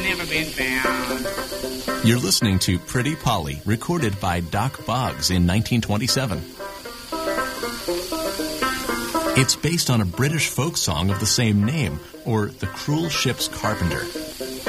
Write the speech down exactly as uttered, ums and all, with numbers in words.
never been found. You're listening to Pretty Polly, recorded by Doc Boggs in nineteen twenty-seven. It's based on a British folk song of the same name, or The Cruel Ship's Carpenter.